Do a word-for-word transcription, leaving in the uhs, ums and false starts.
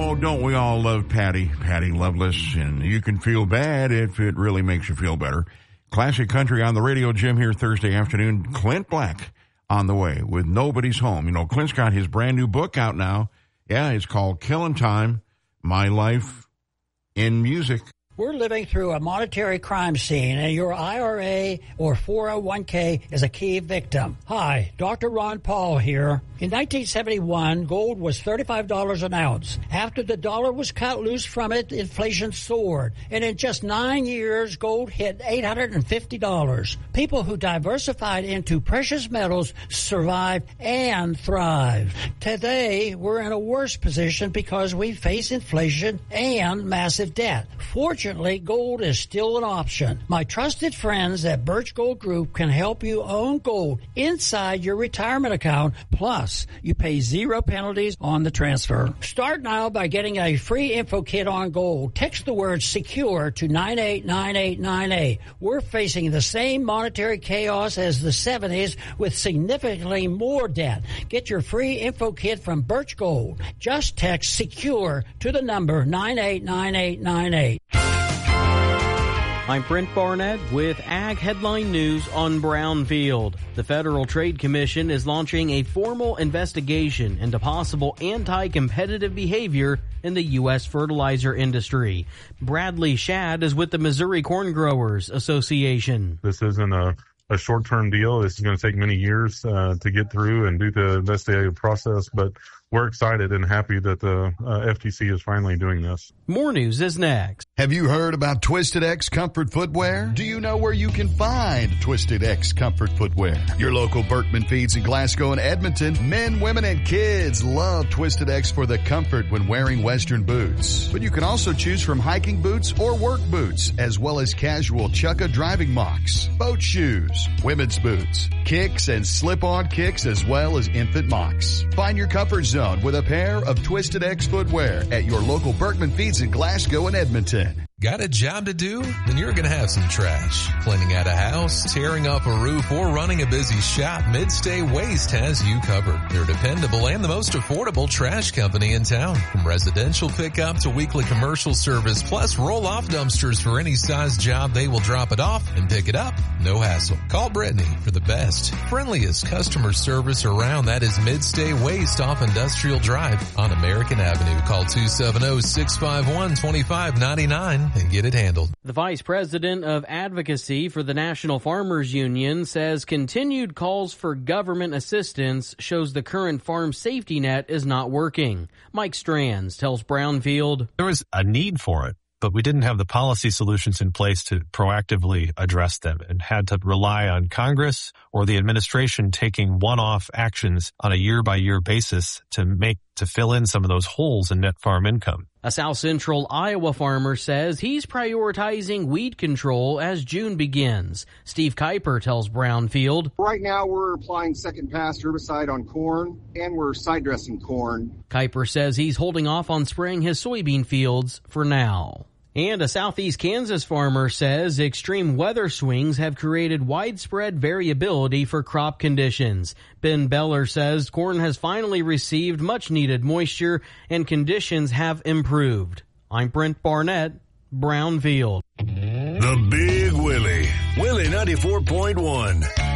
Oh, don't we all love Patty, Patty Loveless, and you can feel bad if it really makes you feel better. Classic Country on the radio, Jim, here Thursday afternoon. Clint Black on the way with Nobody's Home. You know, Clint's got his brand new book out now. Yeah, it's called Killin' Time, My Life in Music. We're living through a monetary crime scene, and your I R A or four oh one k is a key victim. Hi, Doctor Ron Paul here. In nineteen seventy-one, gold was thirty-five dollars an ounce. After the dollar was cut loose from it, inflation soared. And in just nine years, gold hit eight hundred fifty dollars. People who diversified into precious metals survived and thrived. Today, we're in a worse position because we face inflation and massive debt. Fortunately, gold is still an option. My trusted friends at Birch Gold Group can help you own gold inside your retirement account. Plus, you pay zero penalties on the transfer. Start now by getting a free info kit on gold. Text the word SECURE to nine eight nine eight nine eight. We're facing the same monetary chaos as the seventies with significantly more debt. Get your free info kit from Birch Gold. Just text SECURE to the number nine eight nine eight nine eight. I'm Brent Barnett with Ag Headline News on Brownfield. The Federal Trade Commission is launching a formal investigation into possible anti-competitive behavior in the U S fertilizer industry. Bradley Shad is with the Missouri Corn Growers Association. This isn't a, a short-term deal. This is going to take many years uh, to get through and do the investigative process, but we're excited and happy that the uh, F T C is finally doing this. More news is next. Have you heard about Twisted X Comfort Footwear? Do you know where you can find Twisted X Comfort Footwear? Your local Berkman Feeds in Glasgow and Edmonton. Men, women, and kids love Twisted X for the comfort when wearing Western boots. But you can also choose from hiking boots or work boots, as well as casual Chukka driving mocks, boat shoes, women's boots, kicks, and slip-on kicks, as well as infant mocks. Find your comfort zone with a pair of Twisted X footwear at your local Berkman Feeds in Glasgow and Edmonton. Got a job to do? Then you're going to have some trash. Cleaning out a house, tearing off a roof, or running a busy shop, Midstay Waste has you covered. They're dependable and the most affordable trash company in town. From residential pickup to weekly commercial service, plus roll-off dumpsters for any size job, they will drop it off and pick it up. No hassle. Call Brittany for the best, friendliest customer service around. That is Midstay Waste off Industrial Drive on American Avenue. Call two seven zero, six five one, two five nine nine. And get it handled. The Vice President of Advocacy for the National Farmers Union says continued calls for government assistance shows the current farm safety net is not working. Mike Strands tells Brownfield. There was a need for it, but we didn't have the policy solutions in place to proactively address them and had to rely on Congress or the administration taking one-off actions on a year-by-year basis to make to fill in some of those holes in net farm income. A South Central Iowa farmer says he's prioritizing weed control as June begins. Steve Kuiper tells Brownfield. Right now we're applying second pass herbicide on corn and we're side dressing corn. Kuiper says he's holding off on spraying his soybean fields for now. And a Southeast Kansas farmer says extreme weather swings have created widespread variability for crop conditions. Ben Beller says corn has finally received much needed moisture and conditions have improved. I'm Brent Barnett, Brownfield. The Big Willie, Willie ninety-four point one.